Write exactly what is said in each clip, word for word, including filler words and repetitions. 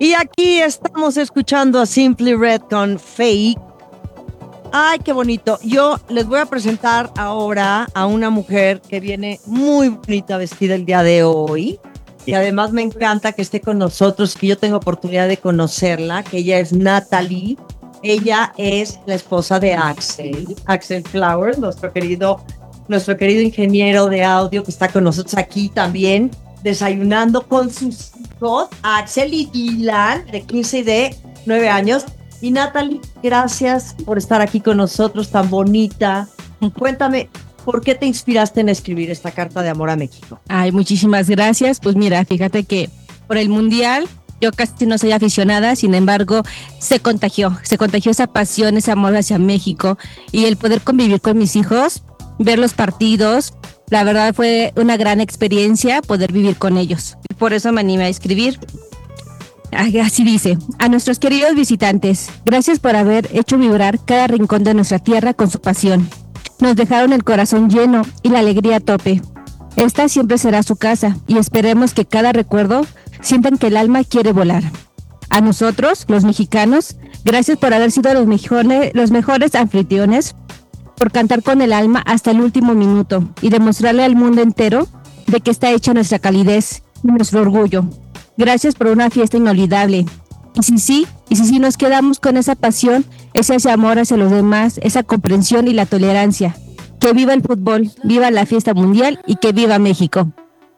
Y aquí estamos escuchando a Simply Red con Fake. Ay, qué bonito. Yo les voy a presentar ahora a una mujer que viene muy bonita vestida el día de hoy. Y además me encanta que esté con nosotros, que yo tengo oportunidad de conocerla, que ella es Natalie. Ella es la esposa de Axel, Axel Flowers, nuestro querido, nuestro querido ingeniero de audio que está con nosotros aquí también, desayunando con sus hijos, Axel y Dylan, de quince y de nueve años. Y Natalie, gracias por estar aquí con nosotros, tan bonita. Cuéntame, ¿por qué te inspiraste en escribir esta carta de amor a México? Ay, muchísimas gracias. Pues mira, fíjate que por el Mundial yo casi no soy aficionada, sin embargo, se contagió, se contagió esa pasión, ese amor hacia México y el poder convivir con mis hijos, ver los partidos, la verdad fue una gran experiencia poder vivir con ellos. Por eso me animé a escribir. Así dice: a nuestros queridos visitantes, gracias por haber hecho vibrar cada rincón de nuestra tierra con su pasión. Nos dejaron el corazón lleno y la alegría a tope. Esta siempre será su casa y esperemos que cada recuerdo sientan que el alma quiere volar. A nosotros, los mexicanos, gracias por haber sido los mejores, los mejores anfitriones, por cantar con el alma hasta el último minuto y demostrarle al mundo entero de que está hecha nuestra calidez y nuestro orgullo. Gracias por una fiesta inolvidable. Y si sí, y si sí nos quedamos con esa pasión, ese, ese amor hacia los demás, esa comprensión y la tolerancia. Que viva el fútbol, viva la fiesta mundial y que viva México.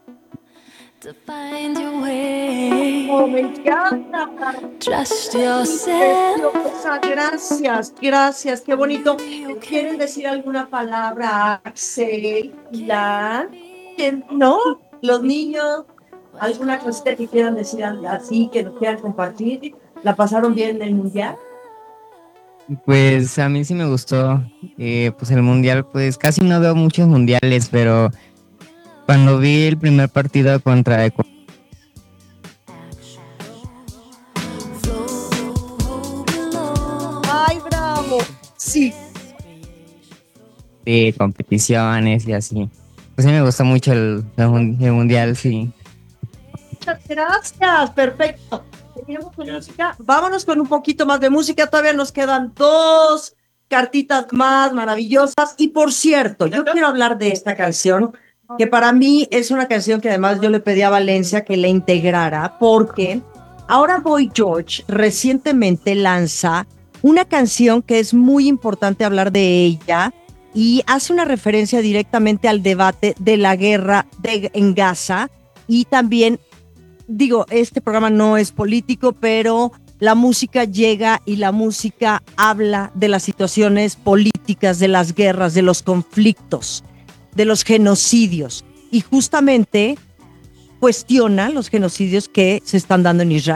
Oh, me encanta. Trust yourself. Preciosa, gracias, gracias, qué bonito. ¿Quieren decir alguna palabra, Axel, Dylan? ¿No? Los niños, alguna cosita que quieran decir así, que nos quieran compartir. ¿La pasaron bien en el Mundial? Pues a mí sí me gustó, eh, pues el mundial, pues casi no veo muchos mundiales, pero cuando vi el primer partido contra Ecuador, ¡Ay, bravo! Sí. de competiciones y así, pues sí me gustó mucho el, el, el mundial, sí. Muchas gracias, perfecto. Seguimos con música. Vámonos con un poquito más de música. Todavía nos quedan dos cartitas más maravillosas. Y por cierto, yo quiero hablar de esta canción, que para mí es una canción que además yo le pedí a Valencia que le integrara, porque ahora Boy George recientemente lanza una canción que es muy importante hablar de ella y hace una referencia directamente al debate de la guerra de, en Gaza y también. Digo, este programa no es político, pero la música llega y la música habla de las situaciones políticas, de las guerras, de los conflictos, de los genocidios. Y justamente cuestiona los genocidios que se están dando en Israel.